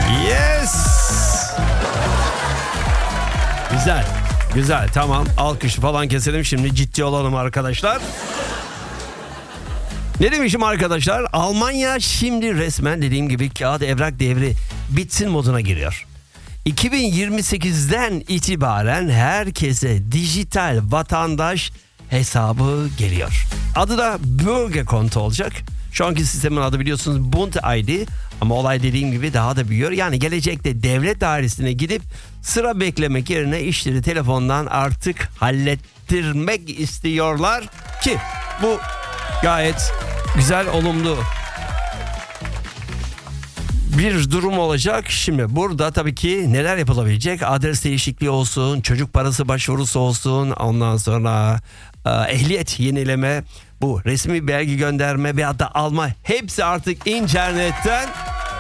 Yes. Güzel. Güzel, tamam. Alkış falan keselim, şimdi ciddi olalım arkadaşlar. Ne demişim arkadaşlar? Almanya şimdi resmen dediğim gibi kağıt evrak devri bitsin moduna giriyor. 2028'den itibaren herkese dijital vatandaş hesabı geliyor. Adı da Bürgerkonto olacak. Şu anki sistemin adı biliyorsunuz Bund ID, ama olay dediğim gibi daha da büyüyor. Yani gelecekte devlet dairesine gidip sıra beklemek yerine işleri telefondan artık hallettirmek istiyorlar ki bu gayet güzel, olumlu bir durum olacak. Şimdi burada tabii ki neler yapılabilecek? Adres değişikliği olsun, çocuk parası başvurusu olsun, ondan sonra ehliyet yenileme, bu resmi belge gönderme veya da alma, hepsi artık internetten.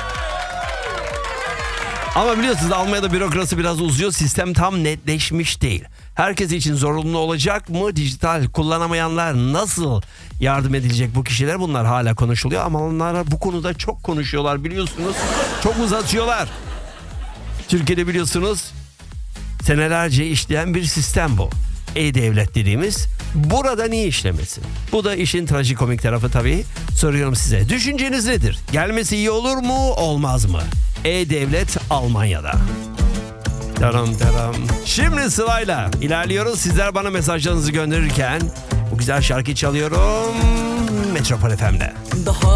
Ama biliyorsunuz Almanya'da bürokrasi biraz uzuyor. Sistem tam netleşmiş değil. Herkes için zorunlu olacak mı? Dijital kullanamayanlar nasıl yardım edilecek bu kişiler? Bunlar hala konuşuluyor ama onlar bu konuda çok konuşuyorlar biliyorsunuz. Çok uzatıyorlar. Türkiye'de biliyorsunuz senelerce işleyen bir sistem bu. E-Devlet dediğimiz. Burada niye işlemesin? Bu da işin trajikomik tarafı tabii. Soruyorum size. Düşünceniz nedir? Gelmesi iyi olur mu, olmaz mı? E-Devlet Almanya'da. Taram taram. Şimdi sırayla ilerliyoruz. Sizler bana mesajlarınızı gönderirken bu güzel şarkıyı çalıyorum Metropol FM'de. Daha